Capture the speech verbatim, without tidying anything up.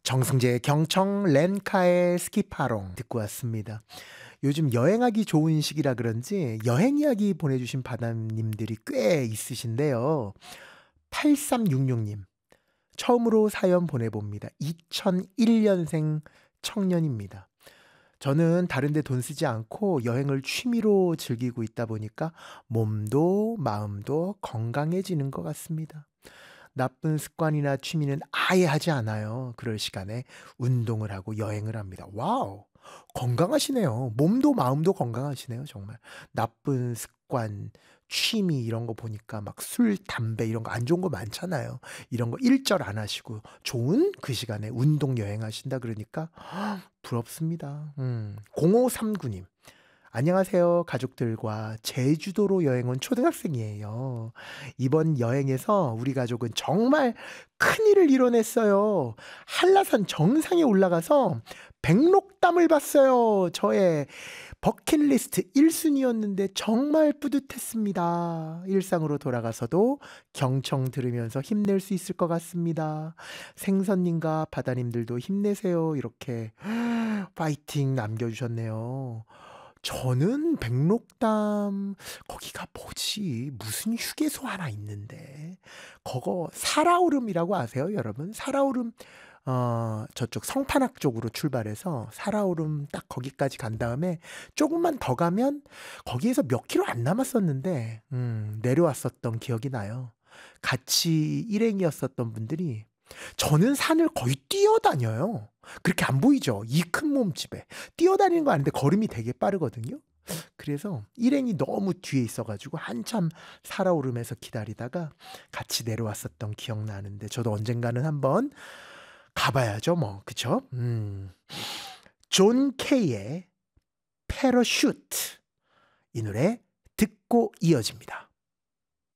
정승재 경청 렌카의 스키파롱 듣고 왔습니다. 요즘 여행하기 좋은 시기라 그런지 여행 이야기 보내주신 바다님들이 꽤 있으신데요. 팔삼육육 님, 처음으로 사연 보내봅니다. 이천일 년생 청년입니다. 저는 다른 데 돈 쓰지 않고 여행을 취미로 즐기고 있다 보니까 몸도 마음도 건강해지는 것 같습니다. 나쁜 습관이나 취미는 아예 하지 않아요. 그럴 시간에 운동을 하고 여행을 합니다. 와우! 건강하시네요. 몸도 마음도 건강하시네요, 정말. 나쁜 습관, 취미 이런 거 보니까 막 술, 담배 이런 거 안 좋은 거 많잖아요. 이런 거 일절 안 하시고 좋은 그 시간에 운동 여행하신다 그러니까 부럽습니다. 음. 공오삼구 님. 안녕하세요. 가족들과 제주도로 여행 온 초등학생이에요. 이번 여행에서 우리 가족은 정말 큰일을 이뤄냈어요. 한라산 정상에 올라가서 백록담을 봤어요. 저의 버킷리스트 일 순위였는데 정말 뿌듯했습니다. 일상으로 돌아가서도 경청 들으면서 힘낼 수 있을 것 같습니다. 생선님과 바다님들도 힘내세요. 이렇게 파이팅 남겨주셨네요. 저는 백록담 거기가 뭐지? 무슨 휴게소 하나 있는데 그거 살아오름이라고 아세요, 여러분? 살아오름 어 저쪽 성판악 쪽으로 출발해서 살아오름 딱 거기까지 간 다음에 조금만 더 가면 거기에서 몇 킬로 안 남았었는데 음 내려왔었던 기억이 나요. 같이 일행이었었던 분들이 저는 산을 거의 뛰어다녀요. 그렇게 안 보이죠? 이 큰 몸집에. 뛰어다니는 거 아닌데 걸음이 되게 빠르거든요. 그래서 일행이 너무 뒤에 있어 가지고 한참 살아오르면서 기다리다가 같이 내려왔었던 기억나는데 저도 언젠가는 한번 가 봐야죠 뭐. 그쵸? 음. 존 케이의 패러슈트 이 노래 듣고 이어집니다.